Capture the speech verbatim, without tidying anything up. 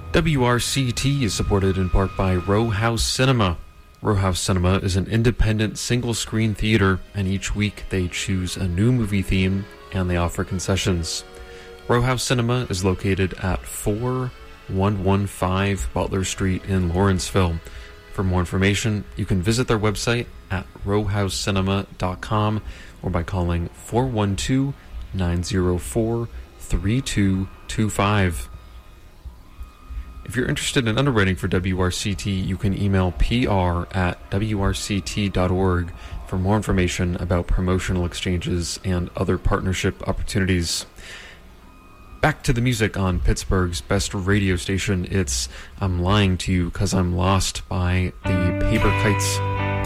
W R C T is supported in part by Row House Cinema. Row House Cinema is an independent single-screen theater, and each week they choose a new movie theme and they offer concessions. Row House Cinema is located at four one fifteen Butler Street in Lawrenceville. For more information, you can visit their website at row house cinema dot com or by calling four one two, nine zero four, three two two five. If you're interested in underwriting for W R C T, you can email P R at W R C T dot org for more information about promotional exchanges and other partnership opportunities. Back to the music on Pittsburgh's best radio station. It's I'm Lying to You 'Cause I'm Lost by the Paper Kites.